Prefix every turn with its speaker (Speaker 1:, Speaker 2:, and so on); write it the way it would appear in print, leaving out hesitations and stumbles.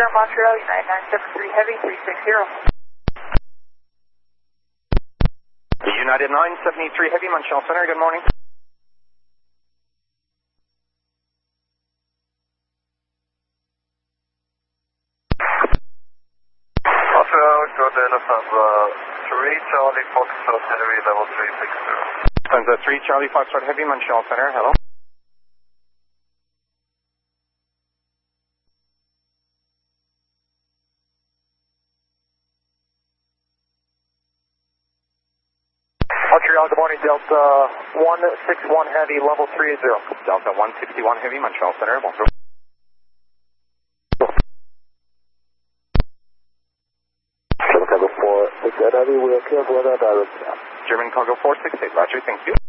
Speaker 1: Montreal, United 973 Heavy, 360.
Speaker 2: United 973 Heavy, Montreal Center, good morning.
Speaker 3: Montreal, good Lufthansa 3 Charlie Foxtrot Heavy, level 360.
Speaker 2: Lufthansa 3 Charlie Foxtrot Heavy, Montreal Center, hello.
Speaker 3: Montreal, good morning, Delta 161 Heavy, level 380.
Speaker 2: Delta 161 Heavy, Montreal Center, bonjour.
Speaker 3: German Cargo 468 Heavy, we are clear for weather direct now.
Speaker 2: German Cargo 468, roger, thank you.